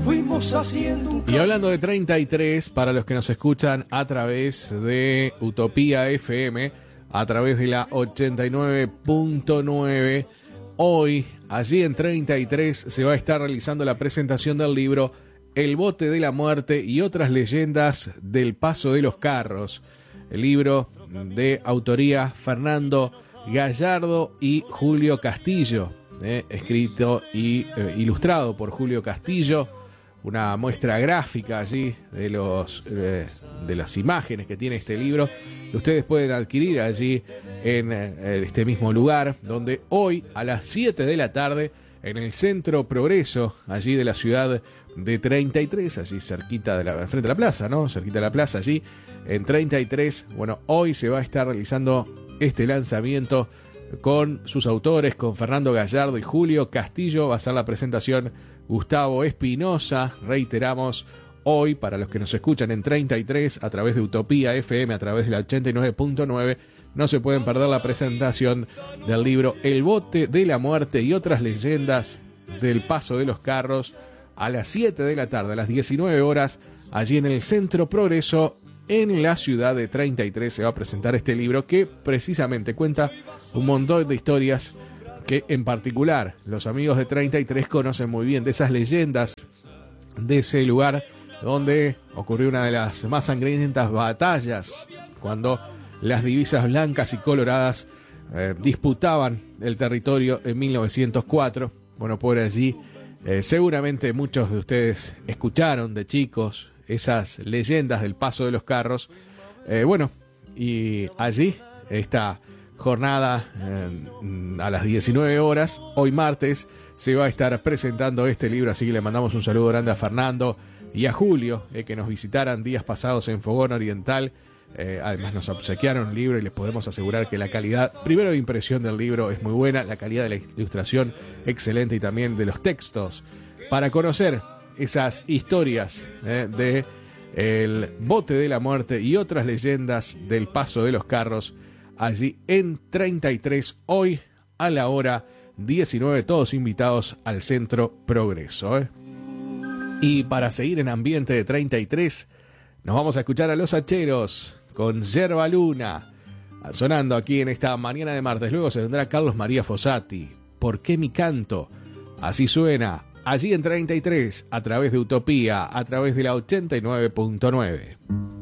fuimos haciendo Y hablando de 33, para los que nos escuchan a través de Utopía FM, a través de la 89.9, hoy, allí en 33, se va a estar realizando la presentación del libro El bote de la muerte y otras leyendas del paso de los carros. El libro de autoría Fernando Gallardo y Julio Castillo, escrito y ilustrado por Julio Castillo. Una muestra gráfica allí de las imágenes que tiene este libro, que ustedes pueden adquirir allí en este mismo lugar, donde hoy a las 7 de la tarde, en el Centro Progreso, allí de la ciudad de 33, allí cerquita frente a la plaza, ¿no? Cerquita de la plaza, allí en 33, bueno, hoy se va a estar realizando este lanzamiento con sus autores, con Fernando Gallardo y Julio Castillo. Va a ser la presentación Gustavo Espinosa, reiteramos, hoy, para los que nos escuchan en 33, a través de Utopía FM, a través de la 89.9, no se pueden perder la presentación del libro El bote de la muerte y otras leyendas del paso de los carros, a las 7 de la tarde, a las 19 horas, allí en el Centro Progreso, en la ciudad de 33, se va a presentar este libro que precisamente cuenta un montón de historias que en particular los amigos de 33 conocen muy bien, de esas leyendas de ese lugar donde ocurrió una de las más sangrientas batallas, cuando las divisas blancas y coloradas disputaban el territorio en 1904. Bueno, por allí seguramente muchos de ustedes escucharon de chicos esas leyendas del paso de los carros. Bueno, y allí esta jornada a las 19 horas, hoy martes, se va a estar presentando este libro, así que le mandamos un saludo grande a Fernando y a Julio, que nos visitaran días pasados en Fogón Oriental. Además nos obsequiaron un libro y les podemos asegurar que la calidad, primero de impresión del libro es muy buena, la calidad de la ilustración excelente y también de los textos, para conocer esas historias de El bote de la muerte y otras leyendas del paso de los carros, allí en 33, hoy a la hora 19, todos invitados al Centro Progreso. Y para seguir en ambiente de 33, nos vamos a escuchar a Los Hacheros con Yerba Luna, sonando aquí en esta mañana de martes. Luego se tendrá Carlos María Fossati, ¿Por qué mi canto? Así suena, allí en 33, a través de Utopía, a través de la 89.9.